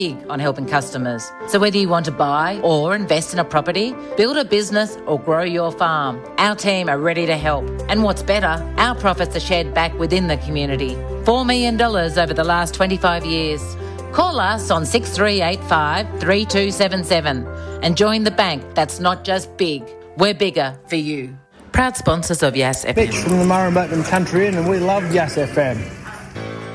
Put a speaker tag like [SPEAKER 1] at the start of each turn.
[SPEAKER 1] big on helping customers. So whether you want to buy or invest in a property, build a business or grow your farm, our team are ready to help. And what's better, our profits are shared back within the community. $4 million over the last 25 years. Call us on 6385 3277 and join the bank that's not just big, we're bigger for you. Proud sponsors of Yass FM.
[SPEAKER 2] Mitch from the Murrumbateman Country Inn, and we love Yass FM.